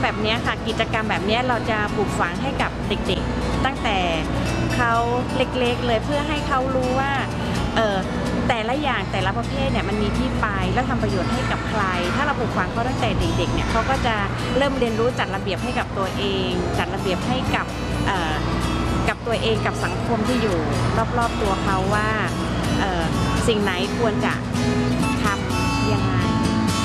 แบบนี้ค่ะกิจกรรมแบบนี้เราจะปลูกฝังให้กับเด็กๆตั้งแต่เขาเล็กๆเลยเพื่อให้เขารู้ว่าแต่ละอย่างแต่ละประเภทเนี่ยมันมีที่ไปแล้วทำประโยชน์ให้กับใครถ้าเราปลูกฝังเขาตั้งแต่เด็กๆเนี่ยเขาก็จะเริ่มเรียนรู้จัดระเบียบให้กับตัวเองจัดระเบียบให้กับตัวเองกับสังคมที่อยู่รอบๆตัวเขาว่าสิ่งไหนควรจะทำ